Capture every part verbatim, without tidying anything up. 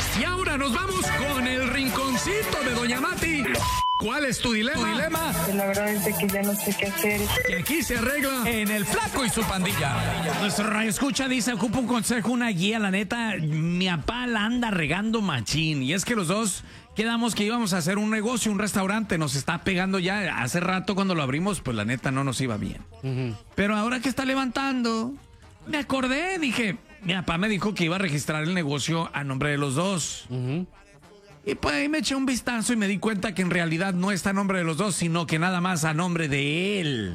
Y ahora nos vamos con el rinconcito de Doña Mati. ¿Cuál es tu dilema? ¿Tu dilema? La verdad es de que ya no sé qué hacer. Que aquí se arregla en El Flaco y su pandilla. Nuestro radio escucha dice, ocupa un consejo, una guía, la neta, mi papá la anda regando machín. Y es que los dos quedamos que íbamos a hacer un negocio, un restaurante, nos está pegando ya. Hace rato cuando lo abrimos, pues la neta no nos iba bien. Uh-huh. Pero ahora que está levantando, me acordé, dije, mi papá me dijo que iba a registrar el negocio a nombre de los dos. Uh-huh. Y pues ahí me eché un vistazo y me di cuenta que en realidad no está a nombre de los dos, sino que nada más a nombre de él.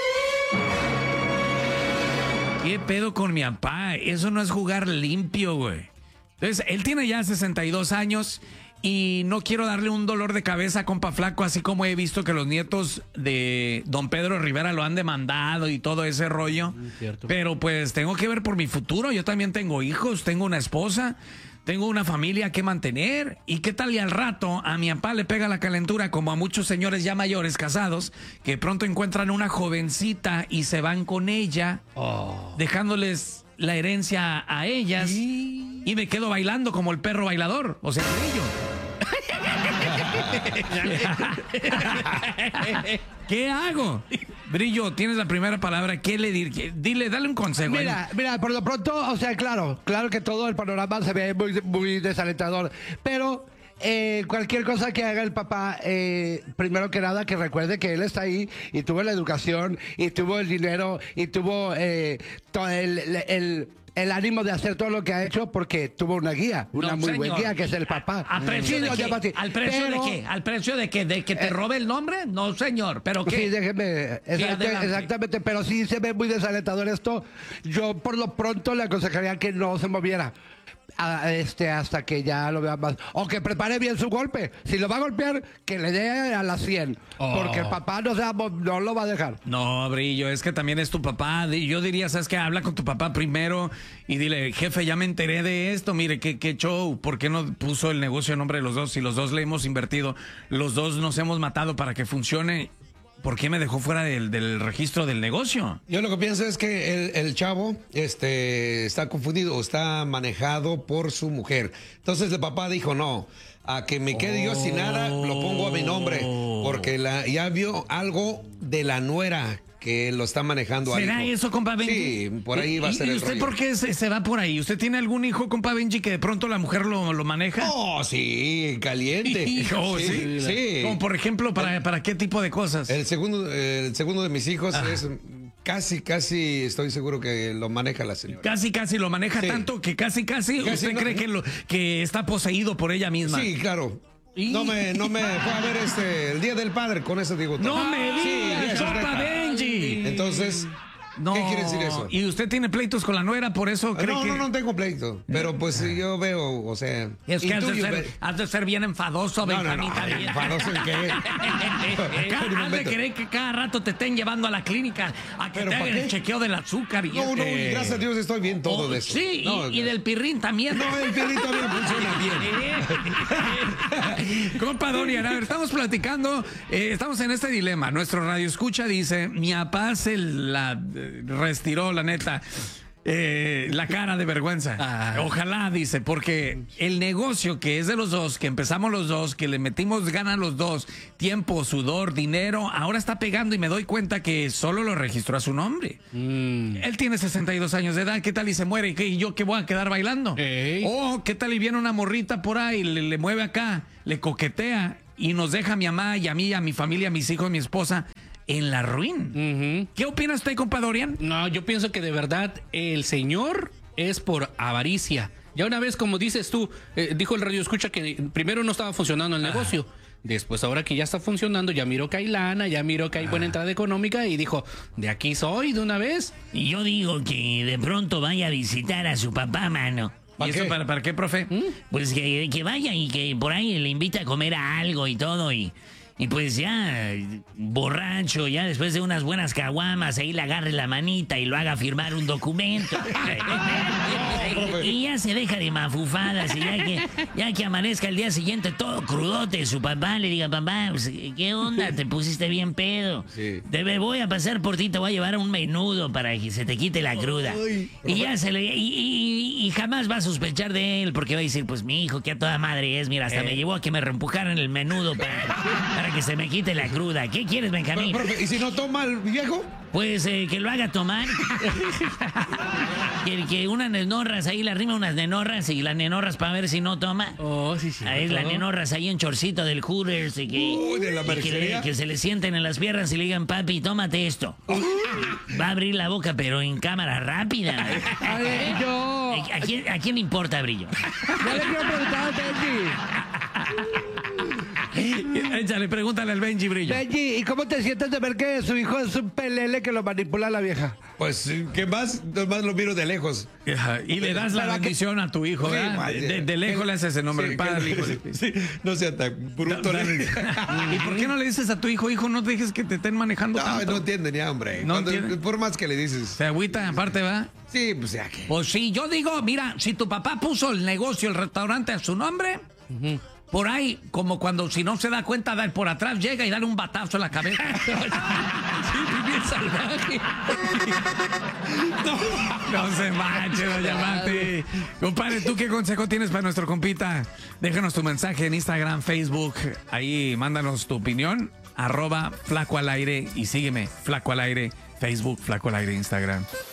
¿Qué pedo con mi papá? Eso no es jugar limpio, güey. Entonces, él tiene ya sesenta y dos años y no quiero darle un dolor de cabeza a compa Flaco, así como he visto que los nietos de don Pedro Rivera lo han demandado y todo ese rollo. Cierto. Pero pues tengo que ver por mi futuro. Yo también tengo hijos, tengo una esposa. Tengo una familia que mantener. ¿Y qué tal y al rato a mi papá le pega la calentura como a muchos señores ya mayores casados que pronto encuentran una jovencita y se van con ella, oh. dejándoles la herencia a ellas ¿Y? y me quedo bailando como el perro bailador? O sea, Brillo. ¿Qué hago? Brillo, tienes la primera palabra. ¿Qué le diré? Dile, dale un consejo. Mira, mira, por lo pronto, o sea, claro, claro que todo el panorama se ve muy, muy desalentador. Pero eh, cualquier cosa que haga el papá, eh, primero que nada, que recuerde que él está ahí y tuvo la educación, y tuvo el dinero, y tuvo eh, todo el... el, el el ánimo de hacer todo lo que ha hecho porque tuvo una guía, una no, muy buena guía que es el papá. ¿A, a precio sí, de qué? ¿Al precio pero, de qué? ¿Al precio de qué? ¿De que te eh, robe el nombre? No, señor, pero ¿qué? Sí, déjeme, exact, exactamente, pero sí se ve muy desalentador esto. Yo por lo pronto le aconsejaría que no se moviera. A este hasta que ya lo vea más o que prepare bien su golpe. Si lo va a golpear, que le dé a las cien oh. porque el papá no, sea, no lo va a dejar. No, Brillo, es que también es tu papá. Yo diría, ¿sabes qué? Habla con tu papá primero y dile, jefe, ya me enteré de esto, mire, qué, qué show, ¿por qué no puso el negocio en nombre de los dos? Si los dos le hemos invertido, los dos nos hemos matado para que funcione. ¿Por qué me dejó fuera del, del registro del negocio? Yo lo que pienso es que el, el chavo este, está confundido o está manejado por su mujer. Entonces el papá dijo, no, a que me quede oh. yo sin nada, lo pongo a mi nombre. Porque la, ya vio algo de la nuera que lo está manejando ahí. ¿Será eso, compa Benji? Sí, por ahí va a ser el rollo. ¿Y usted rollo. por qué se, se va por ahí? ¿Usted tiene algún hijo, compa Benji, que de pronto la mujer lo, lo maneja? Oh, sí, caliente. Oh, sí, sí. sí. Como por ejemplo, ¿para, ¿para qué tipo de cosas? El segundo, el segundo de mis hijos ah. es... Casi, casi estoy seguro que lo maneja la señora. Casi, casi lo maneja sí. tanto que casi, casi, casi ¿usted no, cree que, lo, que está poseído por ella misma? Sí, claro. No me, no me fue a ver este, el Día del Padre, con eso digo todo. ¡No me digas, compa Benji! Entonces... No. ¿Qué quiere decir eso? ¿Y usted tiene pleitos con la nuera, por eso cree no, que...? No, no, no tengo pleito. Pero pues yo veo, o sea... Es que has de, ser, has de ser bien enfadoso, no, Benjamín. No, no, no, ¿enfadoso en qué? Has de querer que cada rato te estén llevando a la clínica a que te hagan el chequeo del azúcar. Y no, este... no, gracias a Dios estoy bien todo oh, de eso. Sí, no, y, y del pirrín también. No, el pirrín también funciona bien. Compa Dorian, a ver, estamos platicando, eh, estamos en este dilema. Nuestro radio escucha dice, mi papá se la eh, retiró, la neta, eh, la cara de vergüenza. Ah. Ojalá, dice, porque el negocio que es de los dos, que empezamos los dos, que le metimos ganas los dos, tiempo, sudor, dinero, ahora está pegando y me doy cuenta que solo lo registró a su nombre. Mm. Él tiene sesenta y dos años de edad, ¿qué tal y se muere? ¿Y, qué, y yo qué voy a quedar bailando? Hey. Oh, ¿qué tal y viene una morrita por ahí, le, le mueve acá, le coquetea y nos deja a mi mamá y a mí, a mi familia, a mis hijos, a mi esposa en la ruin? Uh-huh. ¿Qué opina usted, compa Dorian? No, yo pienso que de verdad el señor es por avaricia. Ya una vez, como dices tú, eh, dijo el radio escucha que primero no estaba funcionando el negocio. Ah. Después, ahora que ya está funcionando, ya miró que hay lana, ya miró que hay ah. buena entrada económica y dijo, de aquí soy de una vez. Y yo digo que de pronto vaya a visitar a su papá, mano. ¿Y eso para, para qué, profe? ¿Mm? Pues que, que vaya y que por ahí le invita a comer a algo y todo y... Y pues ya, borracho, ya después de unas buenas caguamas, ahí le agarre la manita y lo haga firmar un documento. Y ya se deja de mafufadas y ya que, ya que amanezca el día siguiente todo crudote, su papá le diga, papá, pues, ¿qué onda? Te pusiste bien pedo. Sí. Te me voy a pasar por ti, te voy a llevar un menudo para que se te quite la cruda. Y ya se le... Y, y- y jamás va a sospechar de él porque va a decir, pues mi hijo, que a toda madre es, mira, hasta me llevó a que me reempujaran el menudo para, para que se me quite la cruda. ¿Qué quieres, Benjamín? Profe, ¿y si no toma el viejo? Pues eh, que lo haga tomar. que, que unas nenorras ahí le arrima unas nenorras y las nenorras para ver si no toma. Oh, sí, sí. Ahí las nenorras ahí en chorcito del Hooters y que, Uy, de la y que, le- mercería. que se le sienten en las piernas y le digan, papi, tómate esto. Va a abrir la boca, pero en cámara rápida. Ay, yo. ¿A quién, a quién le importa, Brillo? Yo le quiero preguntar a Benji. Échale, pregúntale al Benji, Brillo. Benji, ¿y cómo te sientes de ver que su hijo es un pelele que lo manipula la vieja? Pues, ¿qué más? Nomás lo miro de lejos. Ajá, y le das la Para que- bendición a tu hijo, Sí, ¿verdad? madre. De, de lejos le haces ese nombre, Sí, el padre, que- hijo. sí, no sea tan bruto. Da- da- ¿Y por qué no le dices a tu hijo, hijo, no dejes que te estén manejando No, tanto? no entienden ya, hombre. No Cuando- entienden. por más que le dices. Se agüita, aparte, ¿va? Sí, pues ya que. Pues sí, yo digo, mira, si tu papá puso el negocio, el restaurante a su nombre, por ahí, como cuando si no se da cuenta, da por atrás, llega y dale un batazo en la cabeza. Sí, bien salvaje. No se manche, doña Mati. Compadre, ¿tú qué consejo tienes para nuestro compita? Déjanos tu mensaje en Instagram, Facebook. Ahí mándanos tu opinión. Arroba Flaco al Aire y sígueme, Flaco al Aire, Facebook, Flaco al Aire, Instagram.